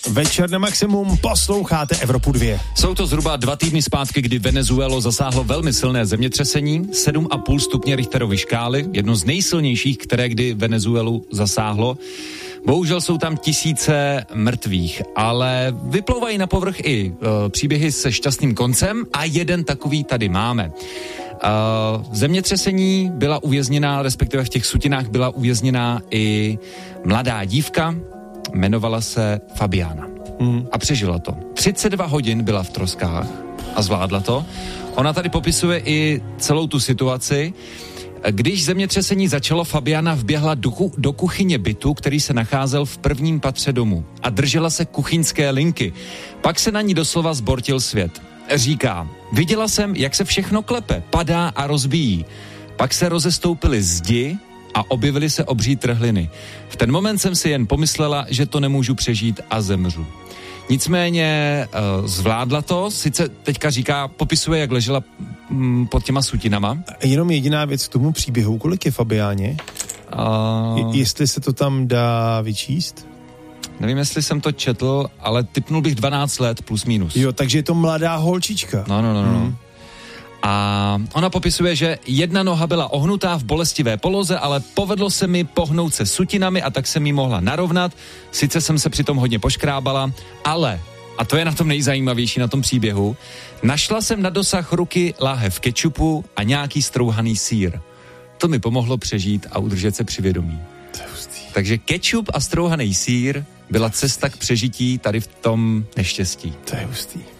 Večer na maximum, posloucháte Evropu 2. Jsou to zhruba 2 týdny zpátky, kdy Venezuelu zasáhlo velmi silné zemětřesení, 7,5 stupně Richterovy škály, jedno z nejsilnějších, které kdy Venezuelu zasáhlo. Bohužel jsou tam tisíce mrtvých, ale vyplouvají na povrch i příběhy se šťastným koncem a jeden takový tady máme. V zemětřesení byla uvězněná, respektive v těch sutinách byla uvězněná i mladá dívka, jmenovala se Fabiana. A přežila to. 32 hodin byla v troskách a zvládla to. Ona tady popisuje i celou tu situaci. Když zemětřesení začalo, Fabiana vběhla do kuchyně bytu, který se nacházel v prvním patře domu a držela se kuchyňské linky. Pak se na ní doslova zbortil svět. Říká, viděla jsem, jak se všechno klepe, padá a rozbíjí. Pak se rozestoupily zdi a objevily se obří trhliny. V ten moment jsem si jen pomyslela, že to nemůžu přežít a zemřu. Nicméně zvládla to, sice teďka říká, popisuje, jak ležela pod těma sutinama. Jenom jediná věc k tomu příběhu, kolik je Fabiáně? Jestli se to tam dá vyčíst? Nevím, jestli jsem to četl, ale tipnul bych 12 let plus minus. Jo, takže je to mladá holčička. No. A ona popisuje, že jedna noha byla ohnutá v bolestivé poloze, ale povedlo se mi pohnout se sutinami a tak jsem ji mohla narovnat. Sice jsem se přitom hodně poškrábala, ale, a to je na tom nejzajímavější na tom příběhu, našla jsem na dosah ruky láhev kečupu a nějaký strouhaný sýr. To mi pomohlo přežít a udržet se při vědomí. Takže kečup a strouhaný sýr byla cesta k přežití tady v tom neštěstí. To je hustý.